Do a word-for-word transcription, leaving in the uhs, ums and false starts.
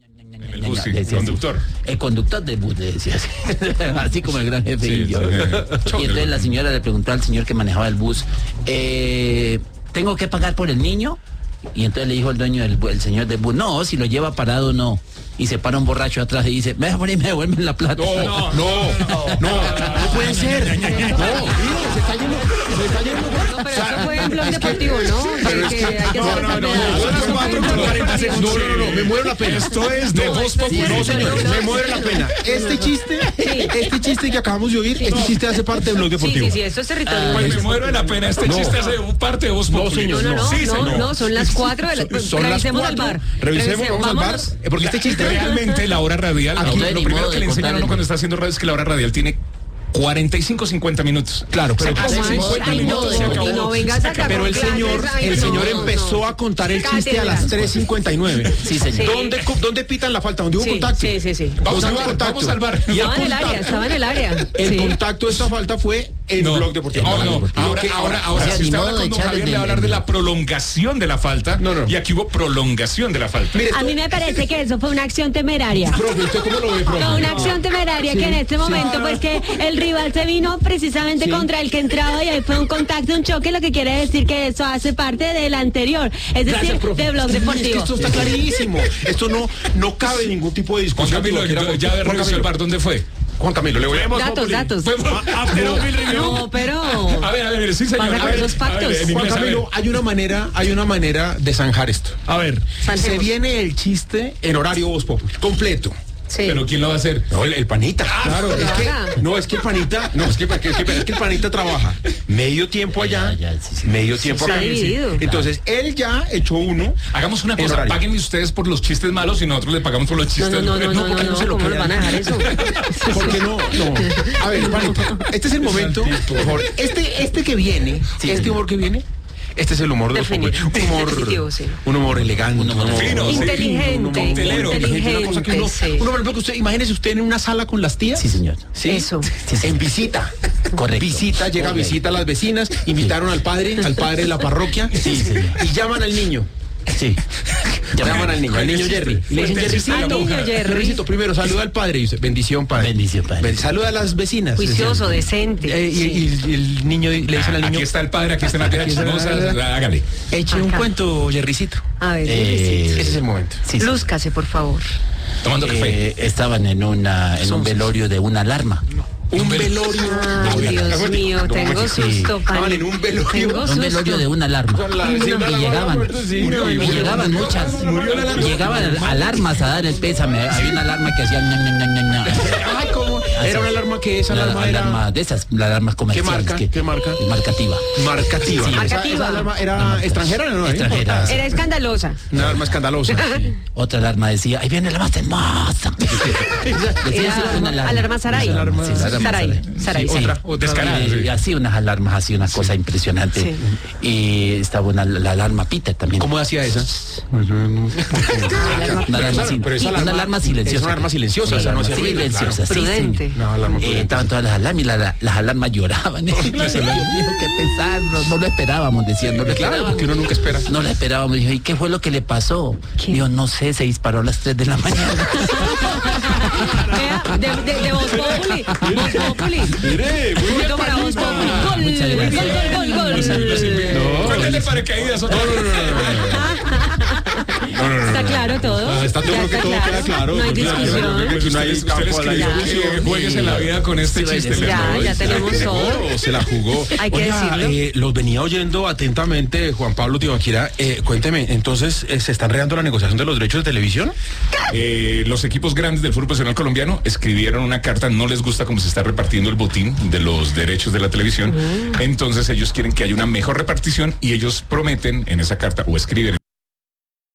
En el bus, sí, el conductor. El conductor del bus, le decía así, así como el gran jefe Sí, indio. sí. Y entonces la señora le preguntó al señor que manejaba el bus, eh, ¿tengo que pagar por el niño? Y entonces le dijo el dueño del bu- el señor del bus, no, si lo lleva parado, no. Y se para un borracho atrás y dice, me voy y me devuelven la plata. No, no, no, no, no puede ser. No, mire, se está yendo, se está yendo. No, pero eso fue en blog deportivo, ¿no? Pero Que- es que que, hay que no, hacer no, no, no, esa son las pedagogía. cuatro con cuarenta segundos. No, no, no, me muero la pena. Esto es de Voz Populi. No, señores, me muero la pena. Este chiste, este chiste que acabamos de oír, este chiste hace parte del blog Sí, deportivo. sí, sí, esto es territorio. Pues me muero de la pena, este No. chiste hace parte de Voz No, Populi. señor, No, no, no, Sí, no, señor. no, son las cuatro de la Son- son las revisemos cuatro. al bar. Revisemos, vamos al bar. Vámonos. eh, Porque este chiste Realmente la hora radial, Aquí lo, no hay lo ni primero modo que de le enseñan a uno contar cuando el- está haciendo radio es que la hora radial tiene cuarenta y cinco, cincuenta minutos. Claro, pero, ¿Cómo es? cincuenta Ay, no, minutos se acabó. y no vengas acá pero con el señor, clases. Ay, el no, señor no. empezó a contar el chiste a las Cátedra. tres cincuenta y nueve. Sí, señor. ¿Dónde, cu- ¿Dónde pitan la falta? ¿Dónde hubo Sí, contacto? sí, sí, sí. Vamos ¿Dónde al hubo bar, contacto? vamos al bar. Y el Estaba en el área, contacto, estaba en el área. el Sí. contacto de esta falta fue el No, blog deportivo. ahora no, Lo ahora, que- ahora, ahora, o sea, si ni usted modo habla de con don echarle Javier, le de- va a hablar de la prolongación de la falta. No, no. Y aquí hubo prolongación de la falta. Mire, A esto- mí me parece que eso fue una acción temeraria. profe, ¿usted cómo lo ve, profe? Fue una acción temeraria que en este momento, pues que el rival se vino precisamente Sí. contra el que entraba y ahí fue un contacto, un choque, lo que quiere decir que eso hace parte del anterior, es decir, Gracias, profe. de blog Sí, es que deportivo. esto está clarísimo. Esto no, no cabe ningún tipo de Juan discusión. Camilo, que lo quiera- ya Juan revisó el Camilo. bar, ¿dónde fue? Juan Camilo, le voy a... Datos, datos. Fue- No, pero... A ver, a ver, sí, señor. Pasa A con ver, los pactos. a ver, en Juan inglés, a ver. Camilo, hay una manera, hay una manera de zanjar esto. A ver, se Zanjemos. viene el chiste en horario Voz Populi, completo. Sí. Pero ¿quién lo va a hacer? No, el, el panita. Claro, es que, haga. no, es que el panita, no, es que, es que, es que- es que el panita trabaja medio tiempo allá, Ya, ya, sí, sí. medio tiempo Está acá. dividido. Entonces, él ya echó uno. Hagamos una en cosa, horario. páguenme ustedes por los chistes malos y nosotros le pagamos por los No, chistes no, no, no, buenos. no, no, ¿por qué no se lo ¿cómo quedan? nos van a dejar eso? ¿Por qué no? No. A ver, panita, este es el momento, por favor. Este, este que viene, este humor que viene, este es el humor de los Definir. Populi. Un humor, Definitivo, sí. un humor elegante, un humor fino, sí. Inteligente, un humor hotelero. inteligente, una cosa que uno, sí. uno, por ejemplo, que usted, imagínese usted en una sala con las tías. Sí, señor. Sí. Eso. Sí, sí. En visita. Correcto. Visita, llega Ok. visita a las vecinas, invitaron al padre, al padre de la parroquia, Sí, señor. y llaman al niño. Sí. Llaman al niño, al niño Jerry. Y le dicen, Cuéntese Jerrycito, al niño Jerry. Jerrycito, primero saluda al padre y dice, bendición, padre. Bendición, padre. Ben- Saluda a las vecinas. Juicioso, Decían. decente. Eh, y, Sí. y- y el niño le dicen al Aquí niño, está el padre, aquí están las viejas Aquí está la- chismosas, hágale. eche un Acá. cuento, Jerrycito. A ver, Eh, Ese es el momento. Sí, sí. lúzcase, por favor. Tomando café. Eh, estaban en una en un velorio de una alarma. Un velorio. Ay, Dios mío, tengo sí. susto, Estaban Pani. en un velorio. Tengo Un velorio susto. de una alarma. La Y vecina, la llegaban, muerto, sí. Murió, y murió. llegaban muchas, Murió la alarma. llegaban alarmas a dar el pésame. Había una alarma que hacía ña, ña, ña, ña, ña. Ay, ¿cómo? Era una alarma que esa Una alarma era alarma de esas, las alarmas comerciales. marca? que- ¿Qué marca? Marcativa. marcativa. Sí. Esa- Marcativa. Esa alarma era extranjera, ¿no? Extranjera. Era escandalosa. Una alarma escandalosa. Otra alarma decía, ahí viene la más hermosa. Decía Era así, una alarma Saray. Una alarma, sí, la alarma Saray. Saray. Saray, Sí, sí. otra, otra. Descarada, Y, sí. y así unas alarmas, así una cosa impresionante. Sí. Y estaba una, la alarma Peter también. ¿Cómo hacía esa? Una alarma, sil- pero esa una alarma- alarma silenciosa. es una alarma silenciosa, Una esa no alarma hacía ruido, silenciosa, claro. sí, Prudente. señor. No, alarma Eh, prudente. estaban todas las alarmas y la- la- las alarmas lloraban. Dios mío, qué pesar, no, no lo esperábamos, decían, no lo Claro, esperábamos. porque uno nunca espera. No lo esperábamos. Dijo, ¿y qué fue lo que le pasó? ¿Qué? Dijo, no sé, se disparó a las tres de la mañana. Vea, de, de, de Voz Populi. Voz Populi. Mire, muy Punto para Voz Populi. Gol, Muchas gracias. gol, gol, gol, gol. Cuéntale paracaídas otra Está claro todo. Ah, está todo, Ya creo que todo queda claro. No hay Claro, discusión. claro, Pues no hay ustedes, campo ustedes a la escribieron discusión. que juegues en la vida con este Sí, chiste. ya, les ya doy. tenemos Se la todo. jugó, se la jugó. Hay que Oiga, decirlo. eh, los venía oyendo atentamente, Juan Pablo Tibaquira. Eh, cuénteme, entonces, eh, ¿se están reando la negociación de los derechos de televisión? Eh, los equipos grandes del fútbol profesional colombiano escribieron una carta, no les gusta cómo se está repartiendo el botín de los derechos de la televisión, entonces ellos quieren que haya una mejor repartición y ellos prometen en esa carta o escriben